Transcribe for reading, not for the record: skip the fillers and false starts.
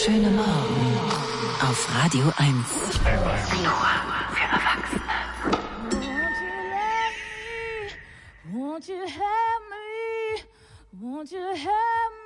wunderschöne Morgen auf Radio 1. Nur für Erwachsene. Won't you help me? Won't you help me?